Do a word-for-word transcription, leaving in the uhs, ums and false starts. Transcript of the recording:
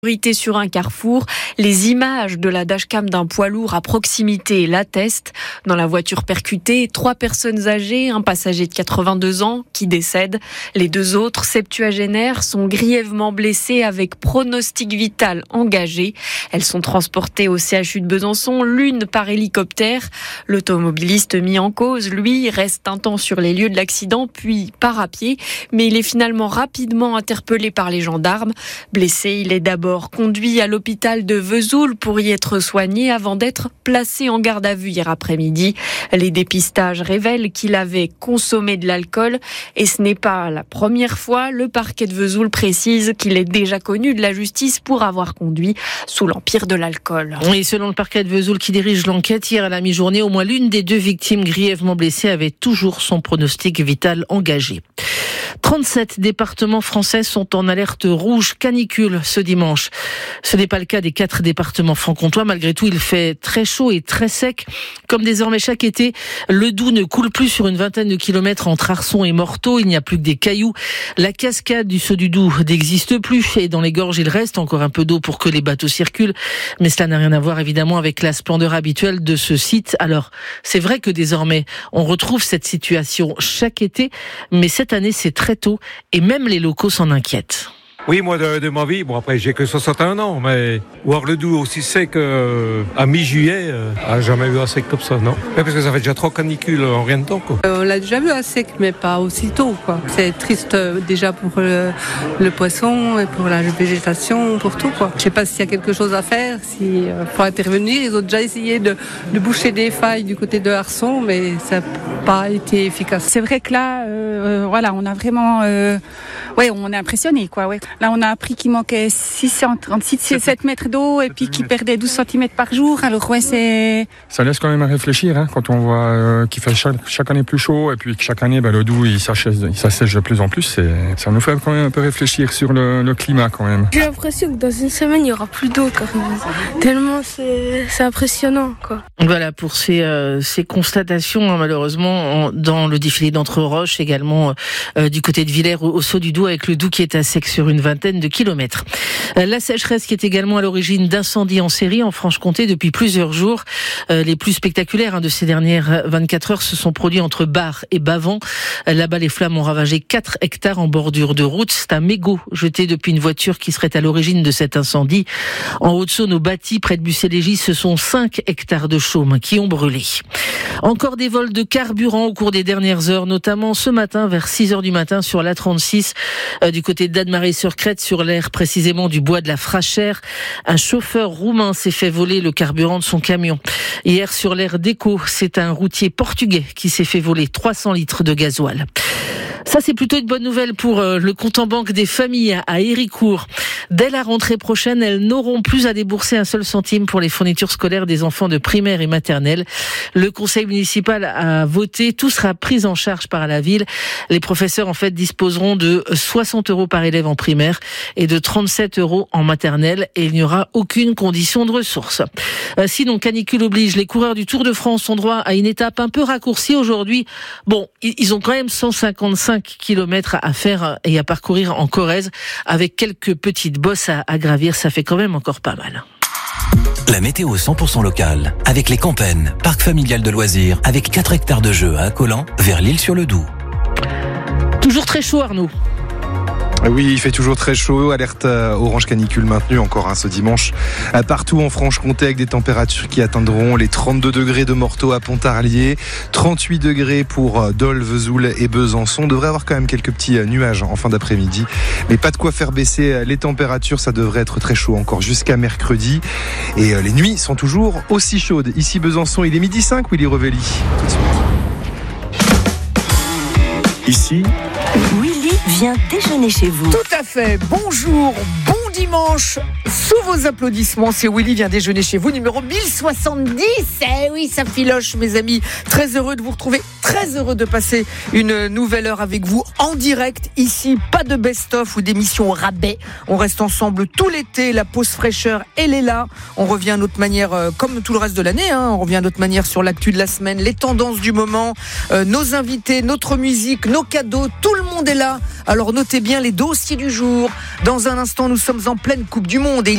Sur un carrefour, les images de la dashcam d'un poids lourd à proximité l'attestent. Dans la voiture percutée, trois personnes âgées, un passager de quatre-vingt-deux ans qui décède. Les deux autres, septuagénaires, sont grièvement blessés avec pronostic vital engagé. Elles sont transportées au C H U de Besançon, l'une par hélicoptère. L'automobiliste mis en cause, lui, reste un temps sur les lieux de l'accident, puis part à pied. Mais il est finalement rapidement interpellé par les gendarmes. Blessé, il est d'abord conduit à l'hôpital de Vesoul pour y être soigné avant d'être placé en garde à vue hier après-midi. Les dépistages révèlent qu'il avait consommé de l'alcool et ce n'est pas la première fois. Le parquet de Vesoul précise qu'il est déjà connu de la justice pour avoir conduit sous l'empire de l'alcool. Et selon le parquet de Vesoul qui dirige l'enquête, hier à la mi-journée, au moins l'une des deux victimes grièvement blessées avait toujours son pronostic vital engagé. trente-sept départements français sont en alerte rouge canicule ce dimanche. Ce n'est pas le cas des quatre départements franc-comtois. Malgré tout, il fait très chaud et très sec. Comme désormais chaque été, le Doubs ne coule plus sur une vingtaine de kilomètres entre Arçon et Morteau. Il n'y a plus que des cailloux. La cascade du Saut du Doubs n'existe plus et dans les gorges, il reste encore un peu d'eau pour que les bateaux circulent. Mais cela n'a rien à voir évidemment avec la splendeur habituelle de ce site. Alors, c'est vrai que désormais, on retrouve cette situation chaque été, mais cette année, c'est très tôt et même les locaux s'en inquiètent. Oui, moi, de, de ma vie, bon après, j'ai que soixante et un ans, mais voir le Doubs aussi sec euh, à mi-juillet, euh, ah, jamais vu un sec comme ça, non. Mais parce que ça fait déjà trois canicules en rien de temps, quoi. Euh, on l'a déjà vu à sec, mais pas aussitôt, quoi. C'est triste euh, déjà pour le, le poisson, et pour la végétation, pour tout, quoi. Je sais pas s'il y a quelque chose à faire, s'il euh, faut intervenir. Ils ont déjà essayé de, de boucher des failles du côté de Arçon, mais ça n'a pas été efficace. C'est vrai que là, euh, voilà, on a vraiment, euh, ouais, on est impressionné, quoi, ouais. Là, on a appris qu'il manquait six cent trente-six, sept mètres d'eau et puis qu'il perdait douze centimètres par jour. Alors, ouais, c'est... Ça laisse quand même à réfléchir, hein, quand on voit euh, qu'il fait chaque, chaque année plus chaud et puis que chaque année, bah, le Doubs, il s'assèche, il s'assèche de plus en plus. C'est, ça nous fait quand même un peu réfléchir sur le, le climat, quand même. J'ai l'impression que dans une semaine, il n'y aura plus d'eau, quand même. Tellement c'est, c'est impressionnant, quoi. Voilà pour ces, euh, ces constatations, hein, malheureusement, en, dans le défilé d'Entre-Roches, également euh, du côté de Villers, au, au Saut du Doubs, avec le Doubs qui est à sec sur une vingtaine de kilomètres. La sécheresse qui est également à l'origine d'incendies en série en Franche-Comté depuis plusieurs jours. Euh, les plus spectaculaires hein, de ces dernières vingt-quatre heures se sont produits entre Bar et Bavant. Là-bas, les flammes ont ravagé quatre hectares en bordure de route. C'est un mégot jeté depuis une voiture qui serait à l'origine de cet incendie. En Haute-Saône, au Bâti, près de Bucélégie, ce sont cinq hectares de chaume qui ont brûlé. Encore des vols de carburant au cours des dernières heures, notamment ce matin vers six heures du matin sur l'A trente-six, euh, du côté d'Admarie-sur-Crète, sur l'aire précisément du bois de la Frachère. Un chauffeur roumain s'est fait voler le carburant de son camion. Hier, sur l'aire d'Éco, c'est un routier portugais qui s'est fait voler trois cents litres de gasoil. Ça, c'est plutôt une bonne nouvelle pour euh, le compte en banque des familles à Héricourt. Dès la rentrée prochaine, elles n'auront plus à débourser un seul centime pour les fournitures scolaires des enfants de primaire et maternelle. Le conseil municipal a voté, tout sera pris en charge par la ville. Les professeurs, en fait, disposeront de soixante euros par élève en primaire et de trente-sept euros en maternelle, et il n'y aura aucune condition de ressources. Euh, sinon, canicule oblige, les coureurs du Tour de France ont droit à une étape un peu raccourcie aujourd'hui. Bon, ils ont quand même cent cinquante-cinq kilomètres à faire et à parcourir en Corrèze, avec quelques petites bosses à, à gravir. Ça fait quand même encore pas mal. La météo cent pour cent locale avec les Campennes, parc familial de loisirs avec quatre hectares de jeux à Accolant vers l'Isle-sur-le-Doubs. Toujours très chaud, Arnaud. Oui, il fait toujours très chaud. Alerte orange canicule maintenue encore hein, ce dimanche. Partout en Franche-Comté avec des températures qui atteindront les trente-deux degrés de Morteau à Pontarlier, trente-huit degrés pour Dole, Vesoul et Besançon. On devrait avoir quand même quelques petits nuages en fin d'après-midi. Mais pas de quoi faire baisser les températures. Ça devrait être très chaud encore jusqu'à mercredi. Et les nuits sont toujours aussi chaudes. Ici Besançon, il est midi cinq, Willy Revelli. Ici, Willy vient déjeuner chez vous. Tout à fait. Bonjour, bon dimanche. Sous vos applaudissements, c'est Willy vient déjeuner chez vous, numéro mille soixante-dix. Eh oui, ça filoche, mes amis. Très heureux de vous retrouver. Très heureux de passer une nouvelle heure avec vous en direct. Ici, pas de best-of ou d'émission au rabais. On reste ensemble tout l'été. La pause fraîcheur, elle est là. On revient à notre manière, euh, comme tout le reste de l'année. Hein, on revient à notre manière sur l'actu de la semaine, les tendances du moment, euh, nos invités, notre musique, nos cadeaux. Tout le monde est là. Alors notez bien les dossiers du jour. Dans un instant, nous sommes en pleine Coupe du Monde et